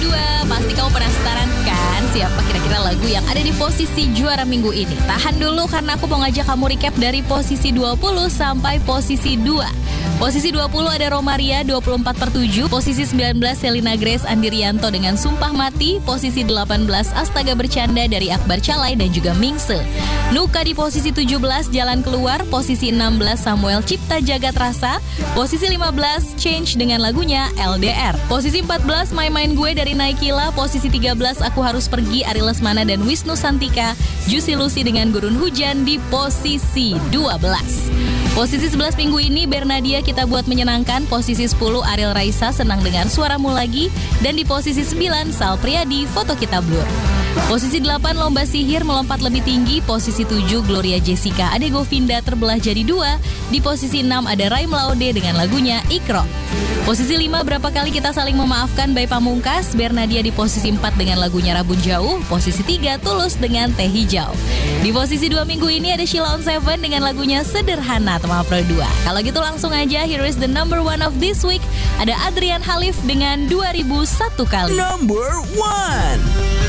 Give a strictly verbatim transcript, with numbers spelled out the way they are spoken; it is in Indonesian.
dua. Pasti kamu penasaran kan siapa kira-kira lagu yang ada di posisi juara minggu ini? Tahan dulu karena aku mau ngajak kamu recap dari posisi dua puluh sampai posisi dua. Posisi dua puluh ada Romaria dua puluh empat per tujuh. Posisi sembilan belas Selina Grace Andirianto dengan Sumpah Mati. Posisi delapan belas Astaga Bercanda dari Akbar Calai dan juga Mingse. Nuka di posisi tujuh belas Jalan Keluar. Posisi enam belas Samuel Cipta Jagat Rasa. Posisi lima belas Change dengan lagunya L D R. Posisi empat belas My Mind Gue dari Naikila. Posisi tiga belas Aku Harus Pergi Ari Lesmana dan Wisnu Santika. Juicy Lucy dengan Gurun Hujan di posisi dua belas. Posisi sebelas minggu ini Bernadia Kita Buat Menyenangkan. Posisi sepuluh Ariel Raisa Senang Dengar Suaramu Lagi. Dan di posisi sembilan Sal Priadi Foto Kita Blur. Posisi delapan Lomba Sihir Melompat Lebih Tinggi. Posisi tujuh Gloria Jessica Ade Govinda Terbelah Jadi Dua. Di posisi enam ada Raim Laude dengan lagunya Ikro. Posisi lima Berapa Kali Kita Saling Memaafkan by Pamungkas. Bernadia di posisi empat dengan lagunya Rabun Jauh. Posisi tiga Tulus dengan Teh Hijau. Di posisi dua minggu ini ada Sheila on Seven dengan lagunya Sederhana Teman Pro dua. Kalau gitu langsung aja, here is the number one of this week. Ada Adrian Halif dengan dua ribu satu Kali. Number one.